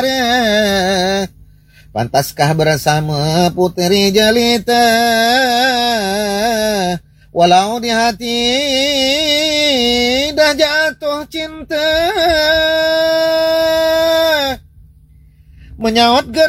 Pantaskah bersama putri jelita, walau di hati dah jatuh cinta. Menyawat